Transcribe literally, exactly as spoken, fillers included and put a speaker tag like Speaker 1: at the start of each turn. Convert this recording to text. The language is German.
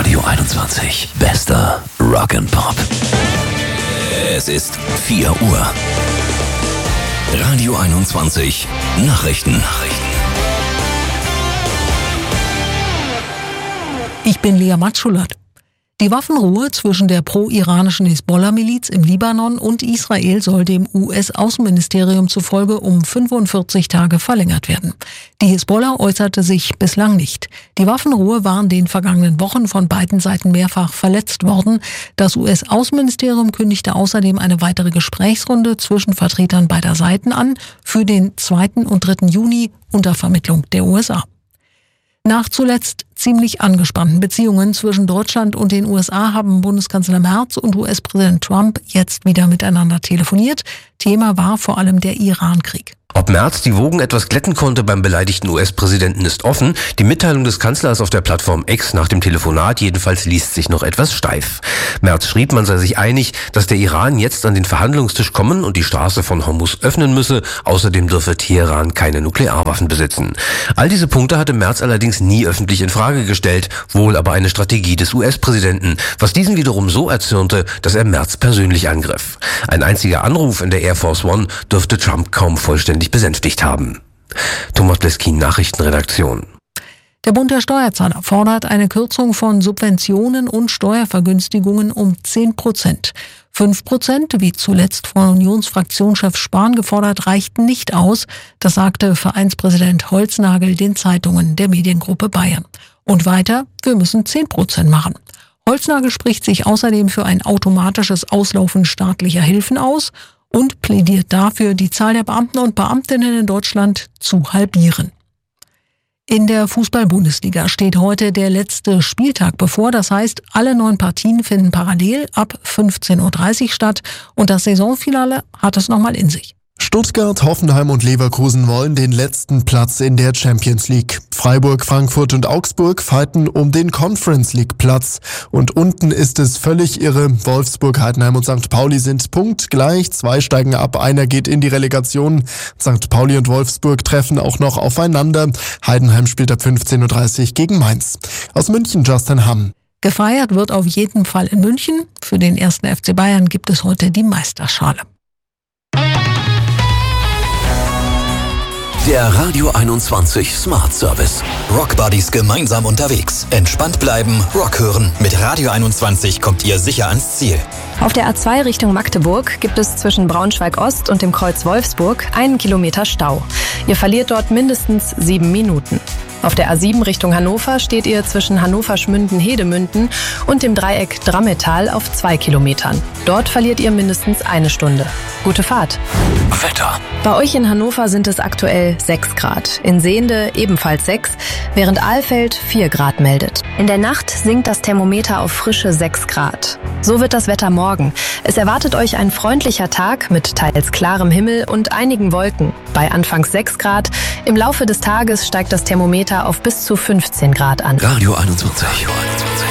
Speaker 1: Radio einundzwanzig. Bester Rock'n'Pop. Es ist vier Uhr. Radio einundzwanzig. Nachrichten. Nachrichten.
Speaker 2: Ich bin Lea Matschulat. Die Waffenruhe zwischen der pro-iranischen Hisbollah-Miliz im Libanon und Israel soll dem U S-Außenministerium zufolge um fünfundvierzig Tage verlängert werden. Die Hisbollah äußerte sich bislang nicht. Die Waffenruhe war in den vergangenen Wochen von beiden Seiten mehrfach verletzt worden. Das U S-Außenministerium kündigte außerdem eine weitere Gesprächsrunde zwischen Vertretern beider Seiten an für den zweiten und dritten Juni unter Vermittlung der U S A. Nach zuletzt ziemlich angespannten Beziehungen zwischen Deutschland und den U S A haben Bundeskanzler Merz und U S-Präsident Trump jetzt wieder miteinander telefoniert. Thema war vor allem der Iran-Krieg.
Speaker 3: Ob Merz die Wogen etwas glätten konnte beim beleidigten U S-Präsidenten ist offen. Die Mitteilung des Kanzlers auf der Plattform X nach dem Telefonat jedenfalls liest sich noch etwas steif. Merz schrieb, man sei sich einig, dass der Iran jetzt an den Verhandlungstisch kommen und die Straße von Hormuz öffnen müsse. Außerdem dürfe Teheran keine Nuklearwaffen besitzen. All diese Punkte hatte Merz allerdings nie öffentlich in Frage gestellt, wohl aber eine Strategie des U S-Präsidenten, was diesen wiederum so erzürnte, dass er Merz persönlich angriff. Ein einziger Anruf in der Air Force One dürfte Trump kaum vollständig besänftigt haben. Thomas Bleskin, Nachrichtenredaktion.
Speaker 2: Der Bund der Steuerzahler fordert eine Kürzung von Subventionen und Steuervergünstigungen um zehn Prozent. fünf Prozent, wie zuletzt von Unionsfraktionschef Spahn gefordert, reichten nicht aus. Das sagte Vereinspräsident Holznagel den Zeitungen der Mediengruppe Bayern. Und weiter, wir müssen zehn Prozent machen. Holznagel spricht sich außerdem für ein automatisches Auslaufen staatlicher Hilfen aus und plädiert dafür, die Zahl der Beamten und Beamtinnen in Deutschland zu halbieren. In der Fußball-Bundesliga steht heute der letzte Spieltag bevor. Das heißt, alle neun Partien finden parallel ab fünfzehn Uhr dreißig statt und das Saisonfinale hat es nochmal in sich.
Speaker 4: Stuttgart, Hoffenheim und Leverkusen wollen den letzten Platz in der Champions League. Freiburg, Frankfurt und Augsburg fighten um den Conference League Platz. Und unten ist es völlig irre. Wolfsburg, Heidenheim und Sankt Pauli sind punktgleich. Zwei steigen ab, einer geht in die Relegation. Sankt Pauli und Wolfsburg treffen auch noch aufeinander. Heidenheim spielt ab fünfzehn Uhr dreißig gegen Mainz. Aus München, Justin Hamm.
Speaker 2: Gefeiert wird auf jeden Fall in München. Für den ersten F C Bayern gibt es heute die Meisterschale.
Speaker 1: Der Radio einundzwanzig Smart Service.
Speaker 5: Rockbuddies gemeinsam unterwegs. Entspannt bleiben, Rock hören. Mit Radio einundzwanzig kommt ihr sicher ans Ziel.
Speaker 6: Auf der A zwei Richtung Magdeburg gibt es zwischen Braunschweig-Ost und dem Kreuz Wolfsburg einen Kilometer Stau. Ihr verliert dort mindestens sieben Minuten. Auf der A sieben Richtung Hannover steht ihr zwischen Hannover-Schmünden-Hedemünden und dem Dreieck Drammetal auf zwei Kilometern. Dort verliert ihr mindestens eine Stunde. Gute Fahrt.
Speaker 1: Wetter.
Speaker 6: Bei euch in Hannover sind es aktuell sechs Grad. In Sehnde ebenfalls sechs, während Alfeld vier Grad meldet. In der Nacht sinkt das Thermometer auf frische sechs Grad. So wird das Wetter morgen. Es erwartet euch ein freundlicher Tag mit teils klarem Himmel und einigen Wolken. Bei anfangs sechs Grad. Im Laufe des Tages steigt das Thermometer auf bis zu fünfzehn Grad an.
Speaker 1: Radio einundzwanzig.